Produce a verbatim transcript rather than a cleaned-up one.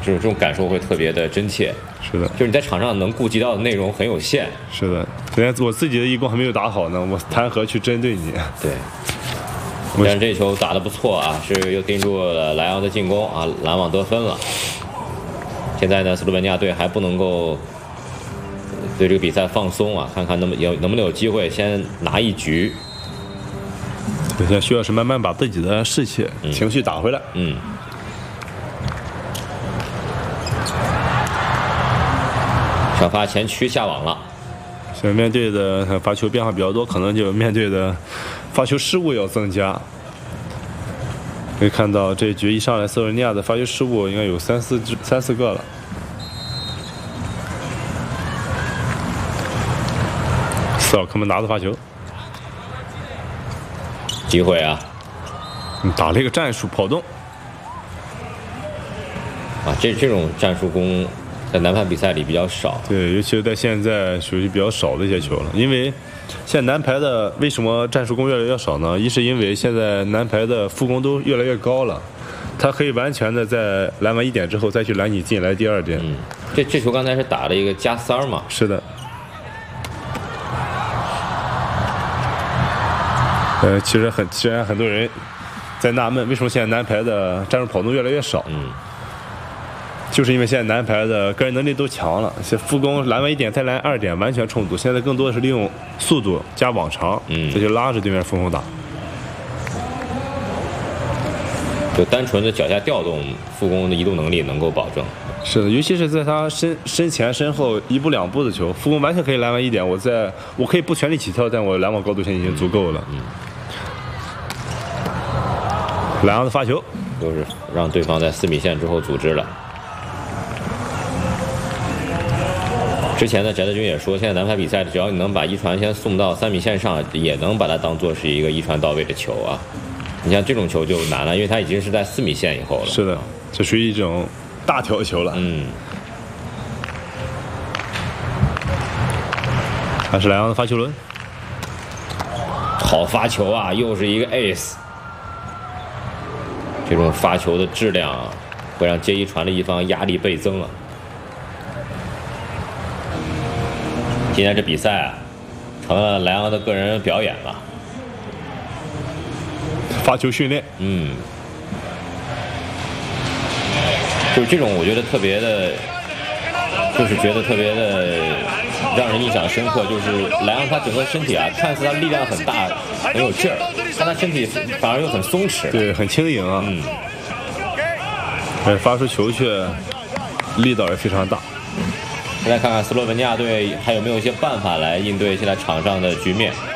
这种这种感受会特别的真切。 是的， 就是你在场上能顾及到的内容很有限。 是的，昨天我自己的一攻还没有打好呢，我谈何去针对你？ 对。但是这球打得不错啊，是又盯住了莱昂的进攻啊，拦网得分了。现在呢，斯洛文尼亚队还不能够对这个比赛放松啊，看看能不有能不能有机会先拿一局。 现在需要是慢慢把自己的士气、嗯、情绪打回来。 嗯。上发前区下网了。 现在面对的罚球变化比较多，可能就面对的罚球失误要增加。可以看到这局一上来，斯洛文尼亚的罚球失误应该有三四三四个了。斯奥克们拿着罚球， 机会啊！ 打了一个战术跑动。 啊，这这种战术攻在男排比赛里比较少。 对，尤其是在现在属于比较少的一些球了，因为现在男排的为什么战术攻越来越少呢？一是因为现在男排的副攻都越来越高了，他可以完全的在拦完一点之后再去拦你进来第二点。 嗯，这这球刚才是打了一个加三嘛？ 是的。呃，其实很，虽然很多人在纳闷，为什么现在男排的战术跑动越来越少？ 嗯。 就是因为现在男排的个人能力都强了，现副攻拦完一点再拦二点完全充足，现在更多的是利用速度加网长， 嗯， 这就拉着对面副攻打， 就单纯的脚下调动，副攻的移动能力能够保证。 是的，尤其是在他身身前身后一步两步的球，副攻完全可以拦完一点，我在我可以不全力起跳，但我拦网高度线已经足够了。 嗯。 莱昂的发球， 就是让对方在四米线之后组织了。之前呢，翟德军也说，现在男排比赛，只要你能把一传先送到三米线上，也能把它当做是一个一传到位的球啊。你像这种球就难了，因为它已经是在四米线以后了。 是的，这属于一种大条球了。 嗯。 还是莱昂的发球轮， 好发球啊，又是一个 ace。这种发球的质量啊，会让接一传的一方压力倍增了。今天这比赛啊，成了莱昂的个人表演了。 发球训练， 嗯，就是这种，我觉得特别的，就是觉得特别的让人印象深刻。就是莱昂他整个身体啊，看似他力量很大，很有劲儿，但他身体反而又很松弛， 对，很轻盈啊。 嗯， 哎，发出球却力道也非常大。 再来看看斯洛文尼亚队还有没有一些办法来应对现在场上的局面。